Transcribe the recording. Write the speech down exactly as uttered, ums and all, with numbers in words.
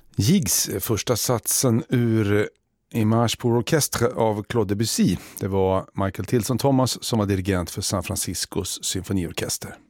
Giggs, första satsen ur Image pour Orchestre av Claude Debussy. Det var Michael Tilson Thomas som var dirigent för San Franciscos symfoniorkester.